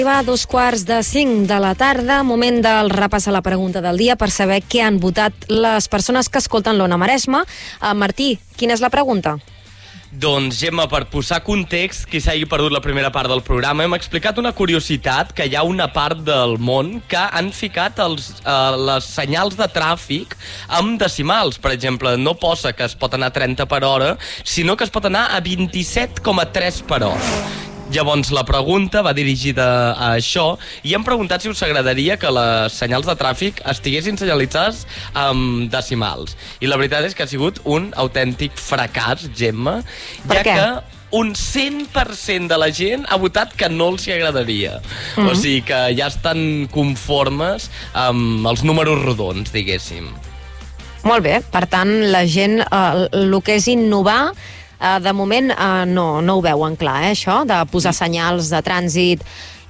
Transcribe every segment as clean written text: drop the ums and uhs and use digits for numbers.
A 2:45 de la tarda, moment del repàs a la pregunta del dia per saber què han votat les persones que escolten l'Ona Maresme. Martí, quina és la pregunta? Doncs, Gemma, per posar context, qui s'hagi perdut la primera part del programa, hem explicat una curiositat, que hi ha una part del món que han ficat les senyals de tràfic amb decimals. Per exemple, no posa que es pot anar a 30 per hora, sinó que es pot anar a 27,3 per hora. Llavors, la pregunta va dirigida a això i hem preguntat si us agradaria que les senyals de tràfic estiguessin senyalitzades amb decimals. I la veritat és que ha sigut un autèntic fracàs, Gemma, Per què? Que un 100% de la gent ha votat que no els hi agradaria. O sigui que ja estan conformes amb els números rodons, diguéssim. Molt bé, per tant, la gent, el que és innovar, de moment no ho veuen clar, això, de posar senyals de trànsit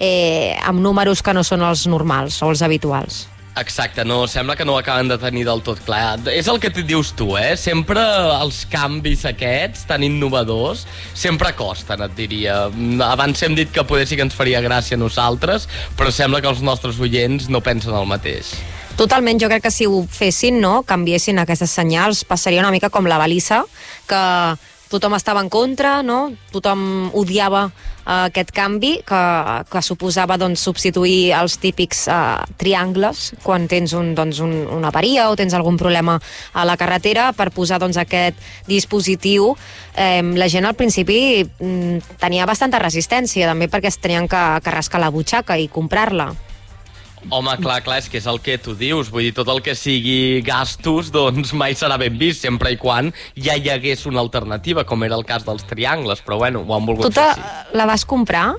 amb números que no són els normals o els habituals. Exacte, no, sembla que no ho acaben de tenir del tot clar. És el que dius tu, sempre els canvis aquests, tan innovadors, sempre costen, et diria. Abans hem dit que poder sí que ens faria gràcia a nosaltres, però sembla que els nostres oients no pensen el mateix. Totalment, jo crec que si ho fessin, no, canviessin aquestes senyals, passaria una mica com la balissa, que tothom estava en contra, no? Tothom odiava aquest canvi que suposava substituir els típics triangles quan tens una avaria o tens algun problema a la carretera per posar aquest dispositiu. La gent al principi tenia bastanta resistència, també perquè es tenien que rascar la butxaca i comprar-la. Home, clar, és que és el que tu dius. Vull dir, tot el que sigui gastos, doncs mai serà ben vist, sempre i quan ja hi hagués una alternativa, com era el cas dels triangles, però bueno, ho han volgut fer així. Tu la vas comprar?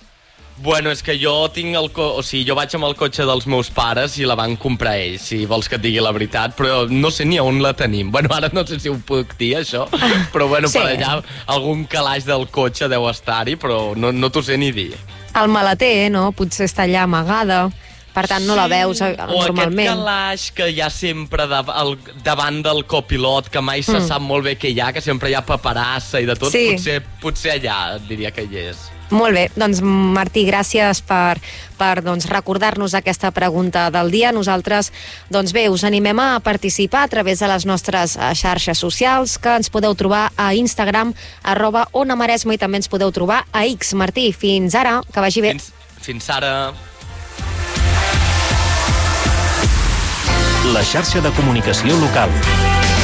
Bueno, és que jo tinc jo vaig amb el cotxe dels meus pares i la van comprar ells, si vols que et digui la veritat, però no sé ni on la tenim. Bueno, ara no sé si ho puc dir, això, però bueno, sí. Per allà algun calaix del cotxe deu estar-hi, però no t'ho sé ni dir. El maleter, no? Potser està allà amagada. Per tant, no la veus normalment. O aquest calaix que hi ha sempre davant del copilot, que mai se sap molt bé què hi ha, que sempre hi ha paperassa i de tot. Sí. Potser allà diria que hi és. Molt bé, doncs Martí, gràcies per recordar-nos aquesta pregunta del dia. Nosaltres, us animem a participar a través de les nostres xarxes socials, que ens podeu trobar a Instagram, @OnaMaresme, i també ens podeu trobar a X. Martí, fins ara, que vagi bé. Fins ara. La xarxa de comunicació local.